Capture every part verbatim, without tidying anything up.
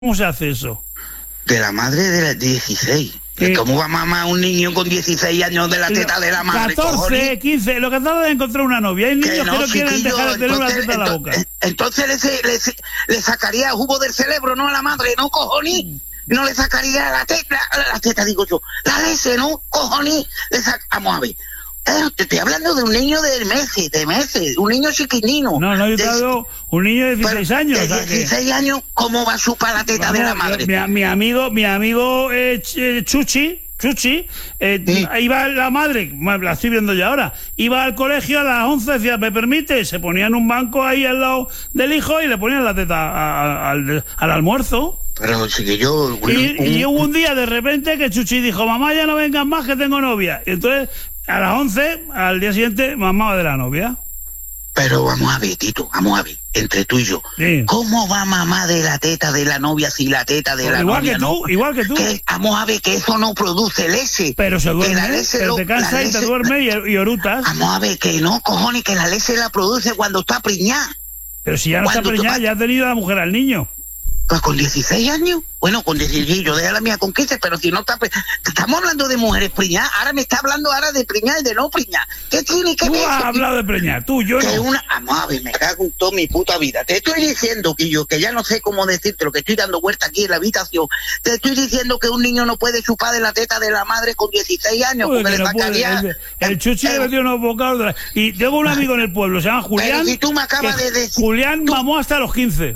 ¿Cómo se hace eso? De la madre de la dieciséis. ¿Qué? ¿Cómo va a mamar un niño con dieciséis años de la teta de la madre? catorce, cojones? quince, lo que tarda en encontrar una novia. Hay niños que no, que no quieren dejar de tener una teta en la boca. Entonces le, le, le sacaría jugo del cerebro, no a la madre, ¿no, cojones? No le sacaría la teta, la, la teta digo yo, la leche, ¿no, cojones? Le sac... Vamos a ver. Eh, te estoy hablando de un niño de meses, de meses, un niño chiquitino. No, no, yo te hablo un niño de dieciséis años. De dieciséis que... años, ¿cómo va a chupar la teta Vamos, de la madre? Mi, mi amigo, mi amigo eh, Chuchi, Chuchi, eh, ¿Sí? iba la madre, la estoy viendo ya ahora, iba al colegio a las once, decía, ¿me permite? Se ponía en un banco ahí al lado del hijo y le ponían la teta a, a, al, al almuerzo. Pero si que yo... Un, y, un... y hubo un día de repente que Chuchi dijo, mamá, ya no vengas más que tengo novia. Y entonces... A las once, al día siguiente, mamá de la novia. Pero vamos a ver, Tito, vamos a ver, entre tú y yo. Sí. ¿Cómo va mamá de la teta de la novia si la teta de pues la igual novia que tú, no? Igual que tú. Que, vamos a ver que eso no produce leche. Pero se duerme, la leche pero lo, te cansa y leche, te duerme y, y orutas. Vamos a ver que no, cojones, que la leche la produce cuando está preñada. Pero si ya no está preñada, ya ha tenido la mujer al niño. Pues con dieciséis años, bueno, con dieciséis, yo dejé la mía con quince, pero si no está... Estamos hablando de mujeres preñadas, ahora me está hablando ahora de preñar y de no preñar. ¿Qué tiene que ver? Tú ver? has hablado de preñar, tú, yo que no. Una, vamos a ver, me cago en toda mi puta vida. Te estoy diciendo, que yo, que ya no sé cómo decirte lo que estoy dando vuelta aquí en la habitación. Te estoy diciendo que un niño no puede chupar de la teta de la madre con dieciséis años, Uy, porque le no sacaría... El, el Chuchi le metió unos bocados. Y tengo un amigo en el pueblo, se llama Julián. Pero si tú me acabas de decir... Julián tú... mamó hasta los quince.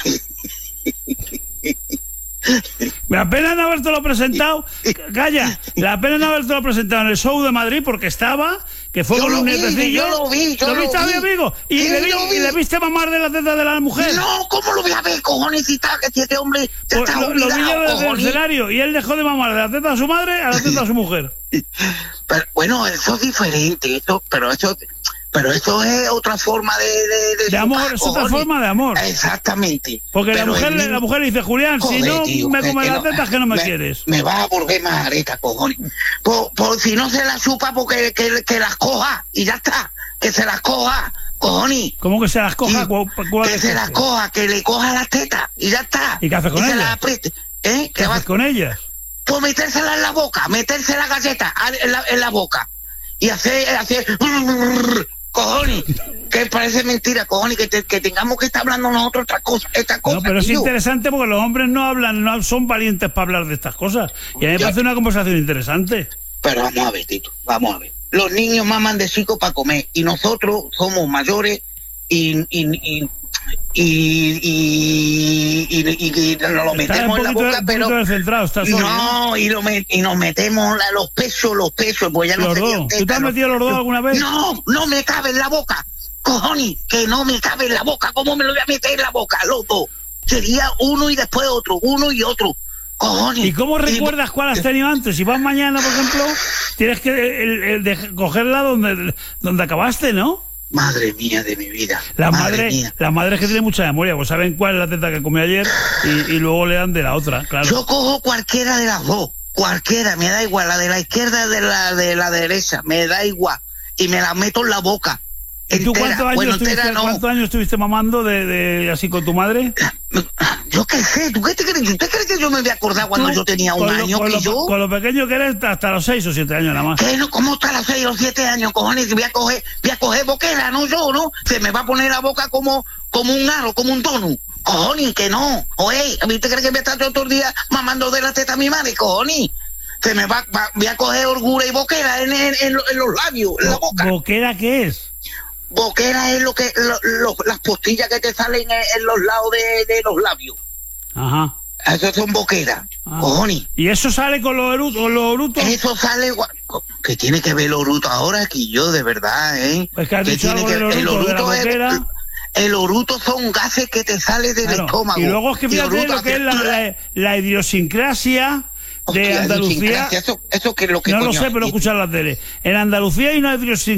La pena no habértelo presentado, calla, la pena no habértelo presentado en el show de Madrid porque estaba, que fue yo con un nietecillo. Yo lo vi, yo ¿Lo, lo viste vi. a mi amigo? ¿Y, sí, le, vi, vi. ¿Y le viste mamar de la teta de la mujer? No, ¿cómo lo voy a ver, cojones? Si está, que este hombre ya pues está lo, olvidado, lo vi desde cojones. el escenario y él dejó de mamar de la teta a su madre a la teta a su mujer. Pero, bueno, eso es diferente, eso, pero eso... Pero eso es otra forma de... De, de, de amor, es otra forma de amor. Exactamente. Porque pero la mujer, el, la mujer dice, Julián, joder, si no tío, me comes las no, tetas, que no me, me quieres. Me vas a volver más areta, cojones. Por, por si no se las chupa, porque que, que las coja y ya está. Que se las coja, cojones. ¿Cómo que se las coja? Y, ¿Cuál, cuál que se las coja, que le coja las tetas y ya está. ¿Y qué haces con y ellas? ¿Eh? ¿Qué haces con ellas? Pues metérselas en la boca, meterse la galleta en la, en la boca. Y hacer... hacer cojones, que parece mentira, cojones, que, te, que tengamos que estar hablando nosotros otras cosas, estas cosas. No, pero tío. es interesante porque los hombres no hablan, no son valientes para hablar de estas cosas. Y a mí me parece una conversación interesante. Pero vamos a ver, Tito, vamos a ver. Los niños maman de chico para comer y nosotros somos mayores y... y, y Y, y, y, y, y nos lo metemos en la boca, pero no, y, lo met, y nos metemos la, los pesos, los pesos, pues ya no sé. ¿Tú te has metido los dos alguna vez? No, no me cabe en la boca, cojones, que no me cabe en la boca, ¿cómo me lo voy a meter en la boca, los dos? Sería uno y después otro, uno y otro, cojones. ¿Y cómo recuerdas y, cuál has tenido antes? Si vas mañana, por ejemplo, tienes que el, el de cogerla donde, donde acabaste, ¿no? Madre mía de mi vida. La madre, madre, mía. La madre es que tiene mucha memoria, pues saben cuál es la teta que comió ayer y, y luego le dan de la otra, claro. Yo cojo cualquiera de las dos, cualquiera, me da igual, la de la izquierda de la de la derecha, me da igual, y me la meto en la boca. ¿Y tú cuántos años, bueno, estuviste, entera, no. ¿cuántos años estuviste mamando de, de así con tu madre? Yo qué sé, ¿tú qué te crees? ¿Usted cree que yo me voy a acordar cuando yo tenía un lo, año? Con que lo, yo? Con lo pequeño que eres hasta los seis o siete años nada más. ¿Qué? No, ¿cómo hasta los seis o siete años, cojones? Voy a coger, voy a coger boquera, no yo, ¿no? Se me va a poner la boca como, como un aro, como un tono. Cojones, que no. Oye, ¿a mí te crees que voy a estar todo el día mamando de la teta a mi madre, cojones? Se me va, va, voy a coger orgura y boquera en, en, en, en los labios, en la boca. ¿Boquera qué es? Boquera es lo que lo, lo, las postillas que te salen en, en los lados de, de los labios. Ajá. Eso son boqueras, ah. cojones. ¿Y eso sale con los erutos? Los erutos? Eso sale... ¿Qué tiene que ver el oruto ahora aquí yo, de verdad, eh? Pues que has dicho tiene algo que del oruto, el oruto de la es, el oruto son gases que te salen del claro. estómago. Y luego es que fíjate lo que es la, la, la idiosincrasia de Hostia, Andalucía. Eso, eso que es lo que no lo sé, pero escuchar la tele. En Andalucía hay una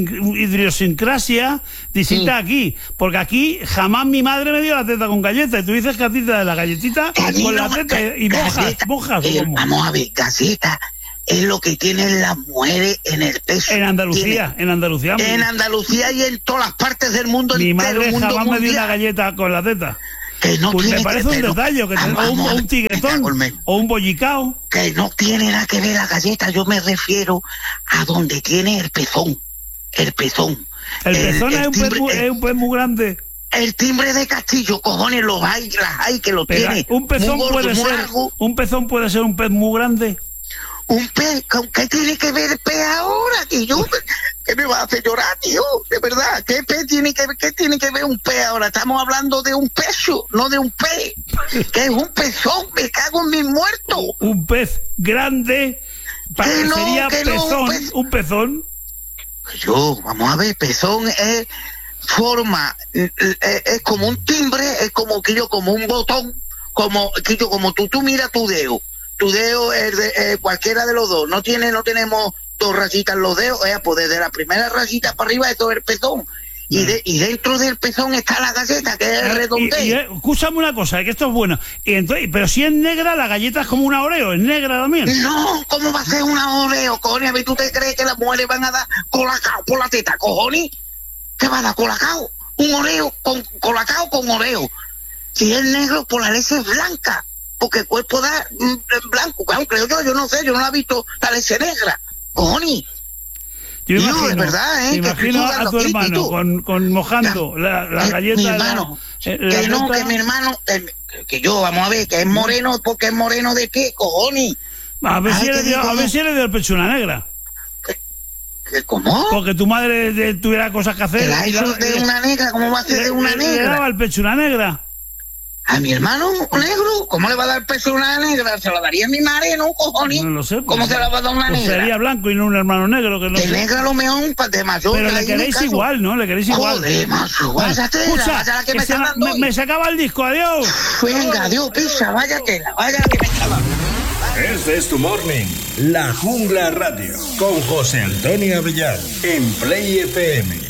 idiosincrasia distinta sí. aquí. Porque aquí jamás mi madre me dio la teta con galleta. Y tú dices que a ti te da la galletita con no, la teta y mojas, mojas. Eh, vamos a ver, galleta es lo que tienen las mujeres en el peso. En Andalucía, Tiene, en Andalucía. En Andalucía y en todas las partes del mundo. Mi madre mundo jamás mundial. me dio una galleta con la teta. Que no pues tiene me parece que, un pero, detalle, que ah, te- o, un, vamos, o un tiguetón, o un bollicao. que no tiene nada que ver la galleta, yo me refiero a donde tiene el pezón, el pezón. El pezón el es, un pez timbre, muy, el, es un pez muy grande. el timbre de Castillo, cojones, los hay, las hay que lo Pero tiene. un pezón muy gordo, puede muy ser, largo. un pezón puede ser un pez muy grande. Un pez, ¿con qué tiene que ver el pez ahora, tío? ¿Qué me va a hacer llorar, tío? De verdad, ¿qué pez tiene que ver, qué tiene que ver un pez ahora? Estamos hablando de un peso, no de un pez. Que es un pezón, me cago en mis muertos. Un pez grande, para Que no, sería que no, pezón, un pez. un pezón. Yo, vamos a ver, pezón es forma, es, es como un timbre, es como que yo, como un botón, como que yo, como tú, tú mira tu dedo. Tu dedo es de, eh, cualquiera de los dos, no tiene, no tenemos dos rayitas en los dedos, eh, pues desde la primera rayita para arriba esto es el pezón, y, de, y dentro del pezón está la galleta, que es el redondeo. Y, y, escúchame una cosa, que esto es bueno, y entonces, pero si es negra, la galleta es como una Oreo, es negra también. No, ¿cómo va a ser una Oreo, cojones? ¿Tú te crees que las mujeres van a dar colacao por la teta, cojones? ¿Qué va a dar colacao? Un Oreo con colacao con Oreo. Si es negro, por la leche es blanca. Porque el cuerpo da mm, blanco, creo yo, yo no sé, yo no la he visto la leche negra, cojones. Yo Tío, imagino, de verdad, ¿eh? me imagino a tu aquí, hermano tú. con, con mojando la, la Eh, galleta. Mi la- hermano, eh, la que no, galleta- que mi hermano, eh, que yo, vamos a ver, que es moreno, porque es moreno de qué, cojones. A ver, Ay, si que eres de, digo, a ver no. si eres del pecho una negra. ¿Qué, ¿Cómo? Porque tu madre de- tuviera cosas que hacer. ¿Que la y hizo la- de una negra? ¿Cómo va a ser le- de una le- Le daba negra? el pecho una negra. ¿A mi hermano negro? ¿Cómo le va a dar peso a una negra? ¿Se la daría a mi madre, no, cojones? No lo sé. ¿Cómo pues, se la va a dar una pues negra? sería blanco y no un hermano negro. Que no De sé. negra lo mejor, pa- de mayor. Pero ahí le me queréis caso. igual, ¿no? Le queréis igual. Joder, macho, Vale. váyate, Escucha, vaya la que, que me se está me, dando me- hoy. me se acaba el disco, adiós. Venga, adiós, pisa, váyate, vaya la que me está dando. Este es tu morning. La Jungla Radio. Con José Antonio Avellán. En Play F M.